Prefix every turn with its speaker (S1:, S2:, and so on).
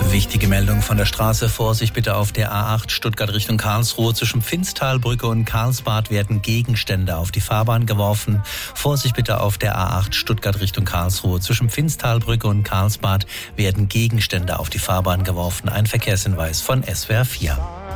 S1: Wichtige Meldung von der Straße. Vorsicht bitte auf der A8 Stuttgart Richtung Karlsruhe. Zwischen Pfinztalbrücke und Karlsbad werden Gegenstände auf die Fahrbahn geworfen. Vorsicht bitte auf der A8 Stuttgart Richtung Karlsruhe. Zwischen Pfinztalbrücke und Karlsbad werden Gegenstände auf die Fahrbahn geworfen. Ein Verkehrshinweis von SWR 4.